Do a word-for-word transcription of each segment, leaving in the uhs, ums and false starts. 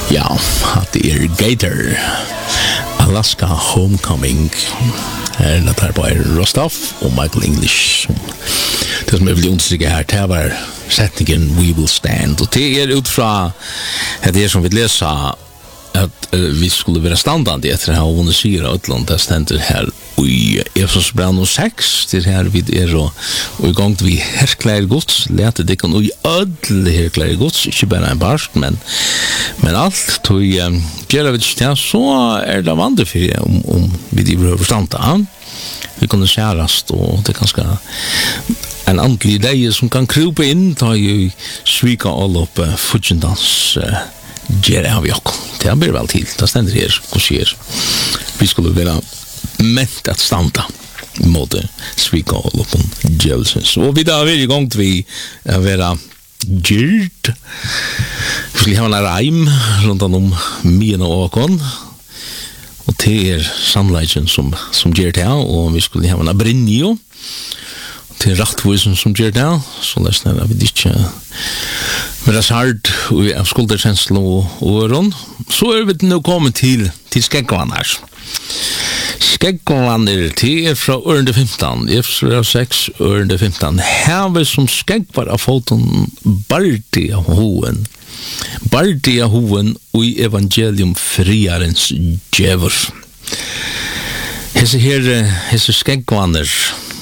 Ja, det er Gator, Alaska Homecoming. Her er det her på Rostov og Michael English. Det som jeg vil understryke her, det var setningen We Will Stand. Og det er ut fra det er som vi leser at uh, vi skulle være standande etter her, og hun sier av Utland, det stender her i Efesos brev nummer seks, det her vi er og, og i gang til vi herklær gods, lete det kan i ødle herklær gods, ikke bare en barsk, men, men alt, tog um, gjør vi ikke så er det vandre for om, om vi driver over standa. Vi kunne skjærast, og det er ganske en andlig leie som kan krype inn, ta jo svika alle opp uh, fudgendans uh, gjør av jokk. Det blir vel til. Det stender her, hva skjer. Vi skulle være ment at standa mot svika og loppen djevelsens. Og vi da er vi i gang til vi å være gyrt. Vi skulle ha en reim rundt om mien og åkon. Og det er sannleggen som, som gjør det, og vi skulle ha en brinjo. Det er rattvisen som gjør det, så det er vi ikke men det er hard av skulderkjensel og åren. Så er vi nå kommet til, til skeggvanner. Skeggvanner, det er fra ørende femten, Efesos seks, ørende femten. Her vi som skeggvar av foten bardi av hoen. Bardi av hoen og i evangelium friarens djevor. Hese her, hese skeggvanner,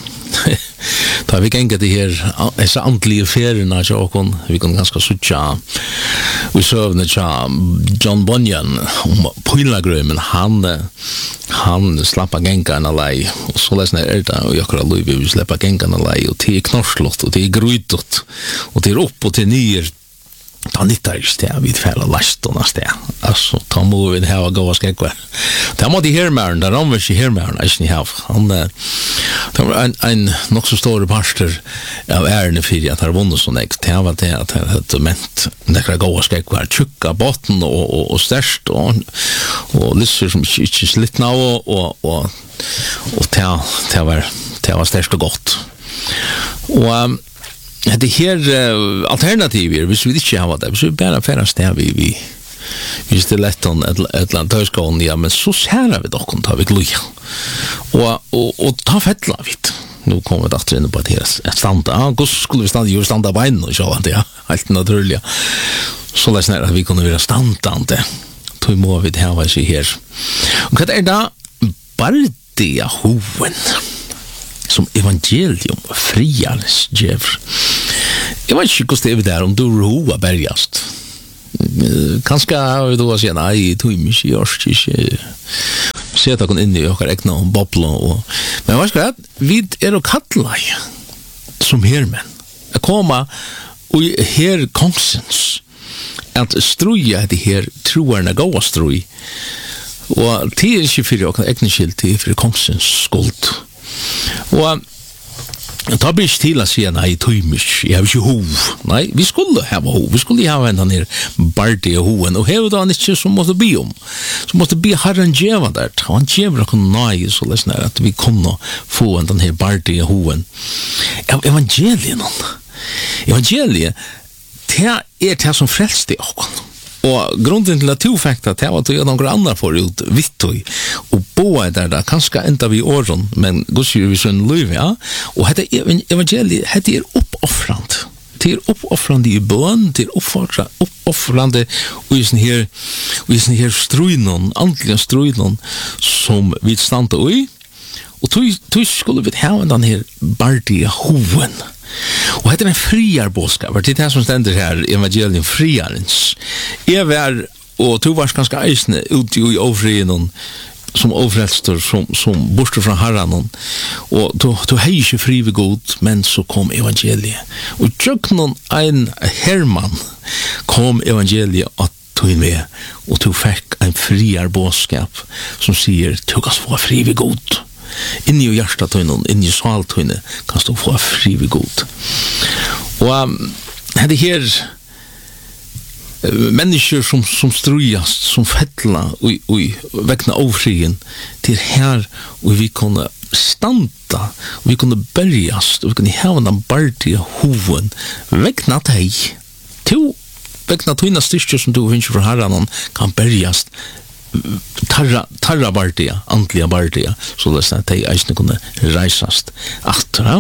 da vi gikk det her disse antlige feriene til åkken, vi kan ganske suttja vi søvne til John Bunyan om Pylagrøy, han han slapp av gengarna lei og så lesne er det og jakra lui vi slapp av gengarna lei og det er knorslott og det er grytot og det er opp og det er nyer ta nyttar i sted vid færa lastorna sted altså ta må vi hava gåa skekvar ta må de hermæren der rammer ikke hermæren eisen i hav han det var en, en nok så store parster av ærene fyrir at han vunnet sånn ekt det var det at han hadde ment nekra gåa skekvar tjukka botten og, og, og størst og, og lisser som ikke, ikke slittna og og, og, og det, det var det var størst og godt og um, det her uh, alternativer, hvis vi ikke har det, hvis vi bare færre sted vi, vi hvis det er lett om et, et eller annet tøyskålen, ja, men så særer vi dere, tar vi gloja. Og, og, og ta fettla vi. Nå kommer vi datter inn på et her standa. Ja, hvordan skulle vi standa? Jo, standa bein og så, ja, helt naturlig. Så det er at vi kunne være standande. Så må vi ha oss her. Og hva er da? Bardia hoven. Som evangelium friarens djevr. Jeg vet ikke hvordan det er om du roa bergast. Kanskje har vi da å si nei, tog mig ikke, gjørst ikke se at jeg inn i okkar egna og bobla og men jeg vet ikke at vi er å kalla som hermenn å komme og her kongsens at struja etter her troerne gåa strui og det er ikke for okkar egna skilt, det er for kongsens skuld og ta blir ikke til å si nei, tøymisk, jeg har ikke hov. Nei, vi skulle ha hov. Vi skulle ha en her bardi av hoven. Og hever da han ikke som måtte be om. Så måtte be herren djeva der. Og han djeva kunne nøye så lesne at vi kunne få en den her bardi av hoven. Av evangelien. Evangeliet, det er det som frelste i åkken. Og grunden til at du fikk det, det var at du gjør noen andre for ut vittøy, og boa der da, kanskje enda vi åren, men gudskjør vi sånn løyve, ja. Og dette evangeliet, dette er oppoffrande. Det er oppoffrande i bøn, det er oppoffrande og i sånn her, og i sånn her struinon, andlige struinon, som vi standa i, og tog skulle vi ha den her bardige hoven. Og dette er en friar bådskap, det er det som stender her, evangelium friarens. Jeg var, og du var ganske eisende ute i overfrien, som overfrelster, som, som borster fra herren, og du, du hei ikke fri ved god, men så kom evangeliet. Og tjøk noen en hermann kom evangeliet at tog med, og du fikk en friar bådskap, som sier, du kan få fri ved god. Inni i hjertetøynen, inni i svaltøynen kan du få fri ved god. Og um, det her uh, mennesker som, som strujast, som fettla og, og vekna overfrien til her og vi kunne standa og vi kunne berjast og vi kunne heva den bardige hoven vekna deg to vekna tøyna styrkjur som du finnes for herran kan berjast tarra, tarra bardia, andliga bardia, så det er at de eisne kunne reisast atra.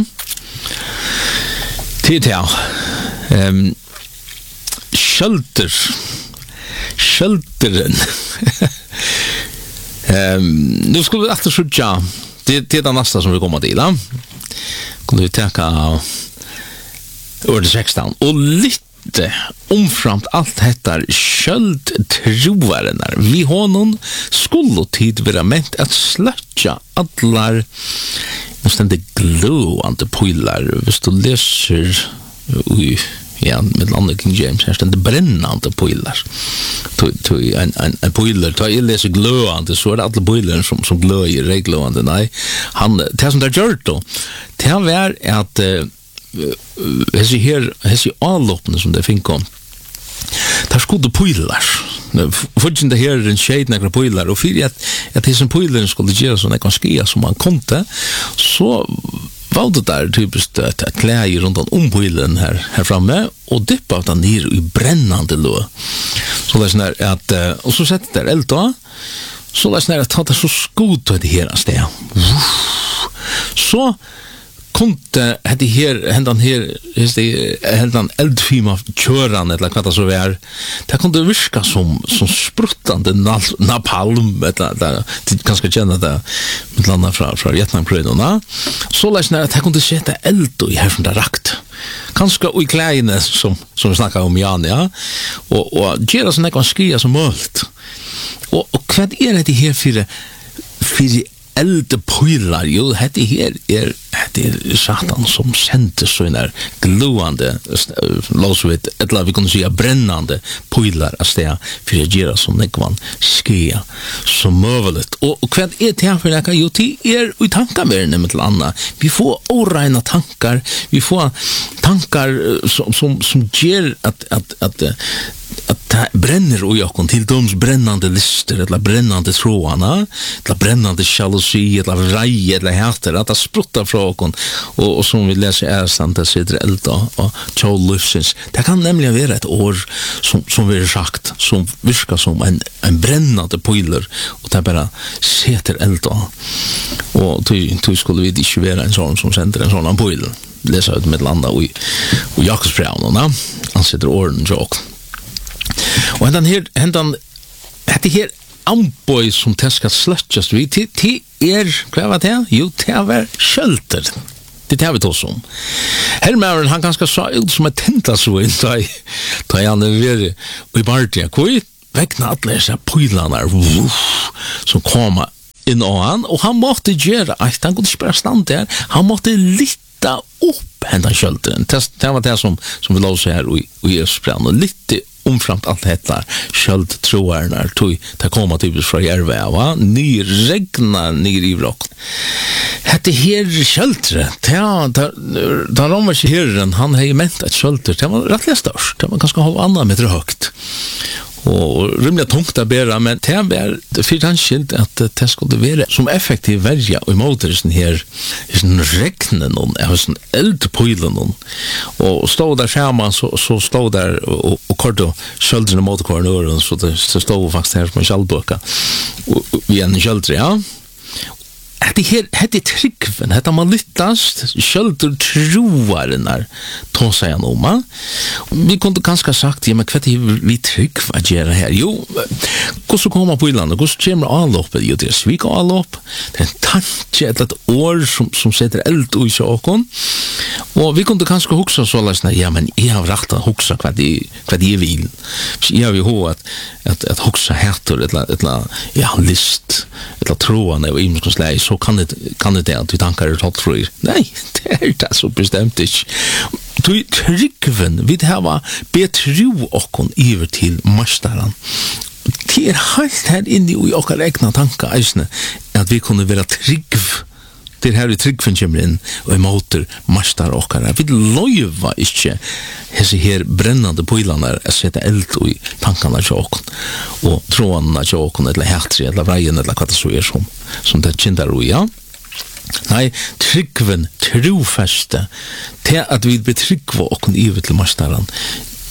Tid ja. Um, Skjølter. Skjølteren. um, nu skulle vi etter sutja, det, det er det neste som vi kommer til, da. Kunne vi teka over sexton, og litt omframt alt dette skjølt trovarenar vi honom skulle tid være ment at sløtja allar stendig gløande pøylar hvis du leser ui, ja, med landet King James her stendig brennande pøylar en, en, en pøylar da jeg leser gløande så er det alle pøylar som, som gløyer regløande nei, han, det som det er gjort da det var at hesi her hesi allopne som det finkom der skulle pøylar fortsatt det her en shade nekra pøylar og fyrir at at hesen pøylar skulle gjøre sånn ekon skia som man konte så var det der typisk at klæi rundt om pøylen her her framme og dyppa den ned i brennande lå så det er sånn at og så sette der eld da så det er sånn at det er så skot det her sted så kunde hade här händan här är det händan eldfima köran eller vad det så är det kunde viska som som spruttande napalm eller där det ganska känna det med landa från från Vietnamkrigen så läsna att det kunde sätta eld i här från där rakt kanske i kleine som som snackar om Jan ja och och gera såna kanske som möjligt och och vad är det här för för elde pøylar, jo, hette her er, hette er satan som sendte sånne gluande, låsvitt, etla vi kunne sige brennande pøylar av sted, for jeg gjør som nekvann skia som møvelet. Og, og hva er det for nekka? Jo, det er i tankaverden med til anna. Vi får oreina tankar, vi får tankar som, som, som gjør at, at, at, at det brenner i okken til doms brennande lister, eller brennande trådana, eller brennande jalousi, eller rei, eller hater, at det spruttar fra okken, og, og som vi leser er sant, det sitter eld og, og tjål livsins. Det kan nemlig være et år som, som vi har sagt, som virker som en, en brennande pøyler, og det bare sitter eld og, og tog skulle vi ikke være en sånn som sender en sånn pøyler. Lesa ut med landa i, i Jakobsbrevnen, han sitter åren tjåk. Og hendan her, hendan, hette her amboi som det skal sløtjast vi, til, til er, hva var det? Jo, det var skjølter. Det har vi tås om. Hermæren, han ganske sa ut som et tentasvin, da han er veri i bardia. Hvor vekna alle disse pøylanar som koma inn og han, og han måtte gjøre, han kunne ikke bare stand der, han måtte litta opp hendan skjølteren. Det, det var det som, som vi låser her i, i Jesusbrevet, og litt omframt alt dette skjølt troerne tog det kommer typisk fra Järvæva ny regna nyr i vrok hette her skjøltre da rammer ikke herren han hei ment et skjølter det var rettelig størst det var ganske halv annan meter høgt og rymlig tungt å bære, men det var for han skilt at det skulle være som effektiv verja og i måte sånn her sånn regnen og sånn eldpøylen og stod der skjermen så, så stod der og, og kort og skjøldrene måte kvar nøren så det så stod faktisk her som en skjaldbøka vi en skjøldre, ja Hette her, hette tryggven, hette man lyttast, skjølter troarenar, tå seg han om, vi kunne kanskje sagt, ja, men hva er vi tryggva gjøre her? Jo, hvordan kommer på i landet, hvordan kommer avloppet? Jo, det er svik avlopp, det er en tanke, et år som, som setter eld i sjåkon, og vi kunne kanskje huksa så løsne, ja, men jeg har rakt å huksa hva de, hva de vil. Jeg har jo hva at, at, at huksa heter, et eller ja, list, et eller troende, og imenskens leis, så kan det, kan det at vi tankar er tatt fri. Nei, det er det så bestemt ikke. Du tryggven, vi har betro okkon iver til mastaren. Det er helt her inne i okkar egna tanka eisne, at vi kunne være tryggv. Det er her vi tryggven kommer inn, og i måter mastar okkar. Vi løyva ikke hese her brennande pøylanar å sette eld i tankana til okkon, og trådana til okkon, eller hertri, eller vreien, eller hva det så er som, som det kjindar ui, ja. Nei, tryggven, trofeste, til at vi betryggva okkon iver til mastaran,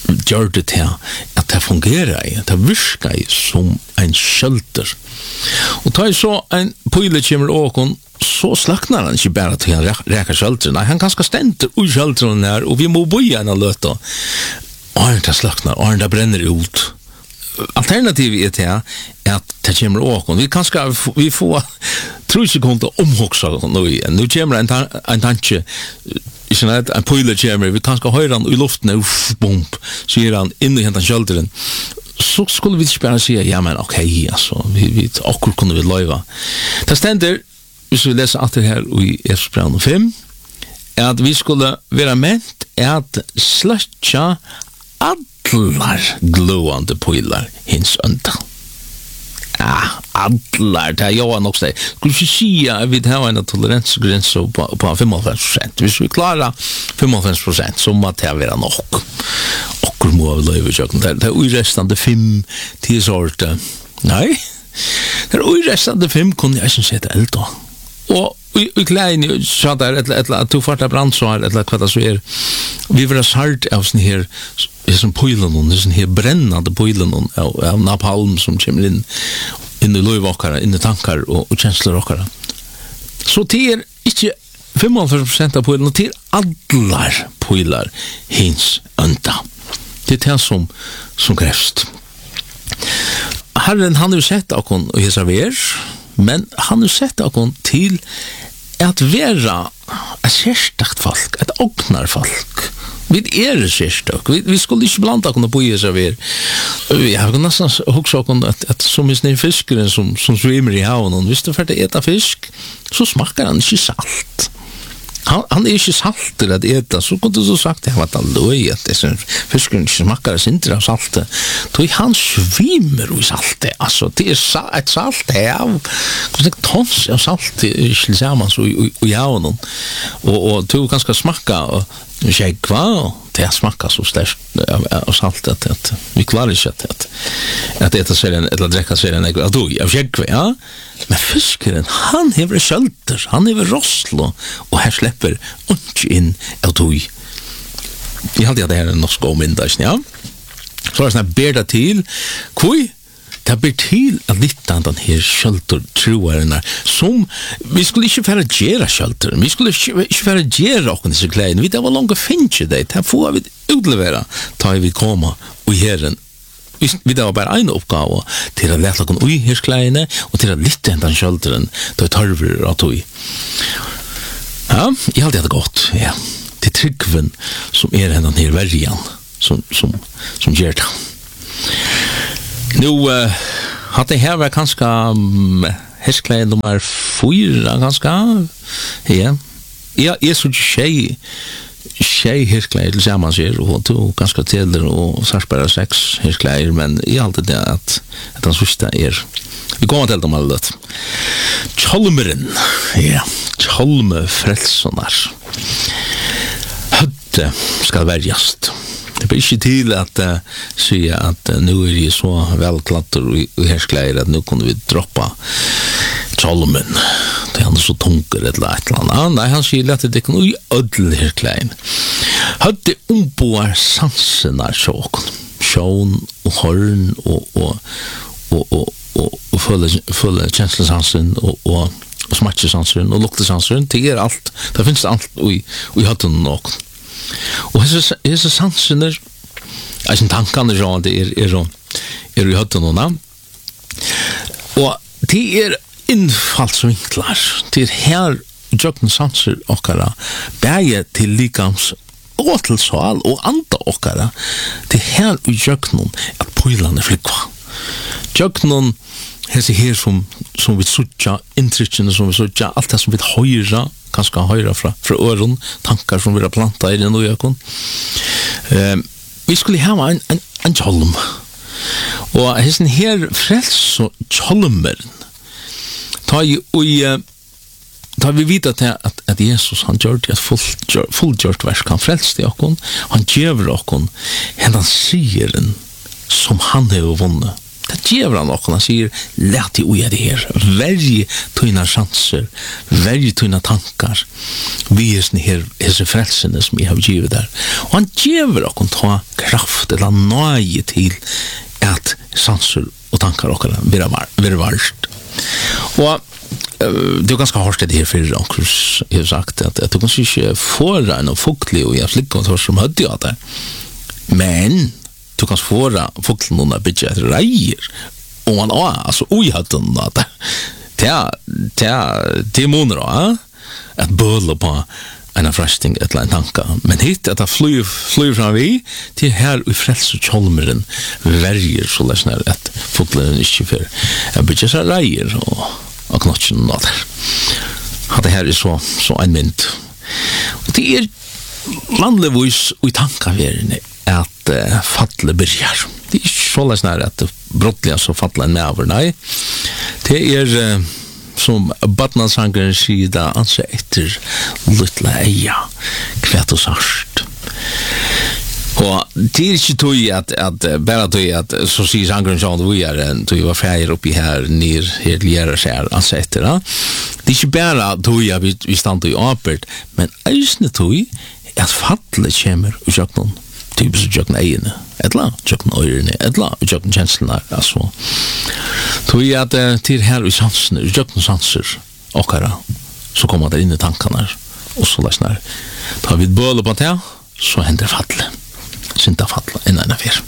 gjør det til at det fungerer, at det virker som en skjølter. Og tar så en pøyle kommer åken, så slaknar han ikke bare til han reker skjølter. Nei, han ganske stenter ui skjølteren her, og vi må bo igjen og løte. Og han tar slaknar, og han tar brenner ut. Alternativet er til at det kommer åken. Vi kanskje, vi får, tror ikke kommer til å omhoksa noe igjen. Nå kommer en, en tanke, ikke nett, en pøyle kommer, vi kanskje høyre han i luften, uff, bump, så gir han inn i hentan skjølteren. Så skulle vi ikke bare si, ja, men ok, altså, vi, vi, akkur kunne vi løyva. Det stender, hvis vi leser alt det her i Efesbrevet fem, er at vi skulle være ment at sløtja allar gløande pøylar hins ønda. Ja, allar, det er jo nok steg. Skulle ikke si at vi har en toleransgräns på, på femoghalvfems prosent. Hvis vi klarer femoghalvfems prosent, så må det være nok. Okkur må vi løyve kjøkken. Det er uirestande fem til sorte. Nei, det er uirestande fem kunne jeg ikke sette eld da. Og vi klein så där ett ett att farta brandsvar eller vad det så är. Vi var salt av sån här som pojlen och sån här brännande pojlen och av napalm som kommer in in i lövåkare, in i tankar och, och känslor. Så till inte femoghalvfems prosent av pojlen till allar pojlar hins önda. Det är det som som krävs. Herren han har ju sett akon och hesa ver, men han har sett akon till at vera et sérstakt folk, et ognar folk. Vi er sérstakt. Vi, vi skulle ikke blanda kunne bo i seg ver. Jeg har nesten hoksa okon at, at som is den fiskeren som, som svimmer i haven, hvis du ferdig eta fisk, så smakkar han ikke salt. Han, han er ikke salter at eta, så kunne du sagt, jeg var da løy at det fiskeren ikke smakkar sinter av saltet. Då han svimmer i saltet, altså, det er sa, et salt av, hvordan det tons av salt ikke sammen så i haven, og, og du kan skal smakka skjegva, og det smakka så sterkt av salt at, at vi klarer ikke at, at, at eta serien, eller drekka serien av du, av skjegva, ja. Men fiskeren, han hever kjølter, han hever rosslo, og her slipper ikke inn av tog. Jeg halte at det her er norsk omyndas, ja. Så er det sånn, ber det til, hvor? Det ber til at litt av den her kjølter troerne, som, vi skulle ikke fære gjøre kjølter, vi skulle ikke, ikke fære gjøre åkken disse klærne, vi det var langt å finne det, det får vi utlevere, ta vi koma, og herren, Vi, vi det var bare en oppgave til å lete noen ui herskleiene og til å lytte hentan kjølteren til å tarver og tog. Ja, jeg har det godt, ja. Til tryggven som er hentan her verjan som, som, som gjør det. Nå, uh, hadde jeg her vært ganske um, herskleien nummer fyra ganske, ja. Ja, jeg så ikke skjei tjej hirskläder till samman ser och två ganska teller och sarsbara sex hirskläder, men i allt det att att den sista är vi kommer till dem alla. Chalmeren, ja, Chalme frälsonar. Hötte ska värjast. Det blir inte till att uh, säga att uh, nu är det så välklattor i, i hirskläder att nu kunde vi droppa Chalmen. Det han så tunker et eller et eller annet. Nei, han sier at det kan ui ødel her klein. Hadde omboar sansene sjåken. Sjån og horn og og og og og, og følge, følge kjenslesansen og, og, og smatjesansen og luktesansen. Det er alt. Det finnes alt ui, ui høtten nok. Og hese sansene jeg sin tankene sjån det er, er, er, er i høtten nok. Og det er innfallsvinklar til her jøkken sanser okkara bæge til likams og til sal og anda okkara til her i jøkken at pøylane flikva jøkken hese her som, som vi sutja inntrykkene som vi sutja alt det som vi høyra kanskje høyra fra, fra øren tankar som vi har planta i den jøkken um, vi skulle ha en, en, en kjolm og hesen her frels og kjolmeren Ta i uh, ta vi vita til at, at Jesus han gjør det et fullgjort full verk, han frelste okkon, han gjør okkon hendan sigeren som han har vunnet. Det ger han också, han säger, lät dig oja det här, välj tuna chanser, välj tuna tankar, vi är såna här, här frälsene som jag har givet där. Och han ger också ta kraft eller nöje till att chanser och tankar också blir varst. Och det är ganska hårt det här för Rankurs jag har sagt att att du kanske inte får en fuktlig och jag slickar och som hade jag där. Men du kan få fukten under budget rejer och man alltså oj hade den där. Det det det månader att börja på en frusting ett land tanka men hit att flyg flyg från vi till här i frälst och cholmeren väljer så läsnar att fukten inte för en budget rejer och och knotchen där. Hade här är så så en mint. Och det är landlevis och tankar vi att uh, fattla börjar. Det är så läsnar att brottliga så fattla en med över nej. Det är uh, som Batman-sangaren sida anser efter lilla eja kvärt och sart. Och det är inte tog att, att bara tog att så säger sangaren som vi är en tog var färger uppe här ner helt lära sig anser efter. Det är inte bara tog att vi, vi stannar i apert men ägstna tog att fattla kommer och jag någon typiskt jag nej ettla jag nöjerne ettla jag känslorna alltså tror jag att till här i sansen jag sanser och kara så kommer det in i tankarna och så läsnar tar vi boll på det så händer fattla synta fattla en annan affär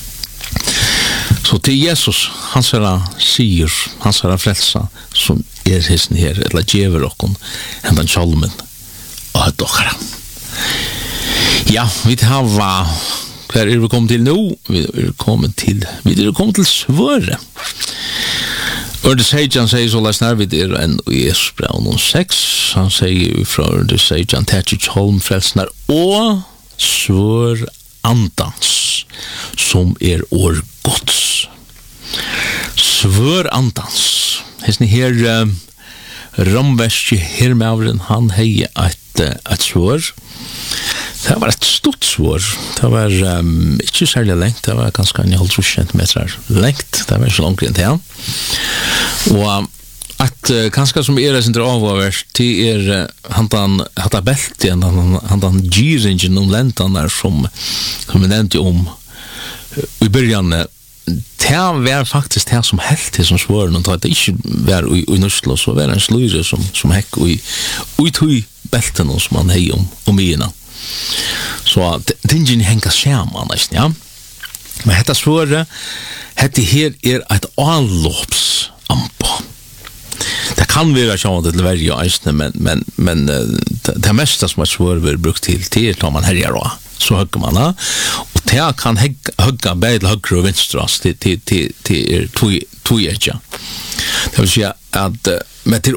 så till Jesus han säger sier han säger frälsa som är hisn här eller gever och han den chalmen och att och ja, vi har va Hver er vi kommet til nå? Vi er kommet til, vi er kommet til svøret. Ørde Seijan sier så lesnar vi er en i Esbrevn seks. Han sier fra Ørde Seijan Tertich Holm frelsnar og svør andans som er år gods. Svør andans. Hesni her uh, ramverski her med avren han hei et, uh, et svør. Det var ett stort svår. Det var um, inte särskilt längt. Det var ganska en halv centimeter längt. Det var så långt in till han. Och att uh, ganska som är det som är avvärst det är uh, han hade bält igen. Han han giringen om läntan där som som vi nämnde om uh, i början. Det var faktiskt det som helt det som svår. Och det inte var i, i Nörslo så var det en slöjre som, som häck och i, och i tog bälten som man hej om, om mina. Så tingen hänger samman, ja. Men detta svåra, detta här är ett anloppsampo. Det kan vara så att det varje isne, men men men det, det mesta som är svårt blir brukt till till tar man härjar då. Så hugger man och det kan hugga bättre höger och vänster till till till till två två edge. Det vill säga att med till